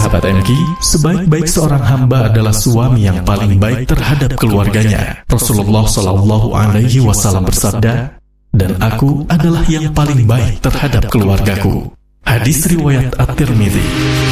sahabat MQ, sebaik-baik seorang hamba adalah suami yang paling baik terhadap keluarganya. Rasulullah SAW bersabda, dan aku adalah yang paling baik terhadap keluargaku. Hadis riwayat At-Tirmidzi.